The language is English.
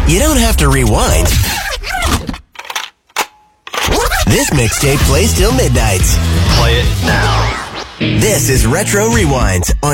You don't have to rewind. This mixtape plays till midnight. Play it now. This is Retro Rewind on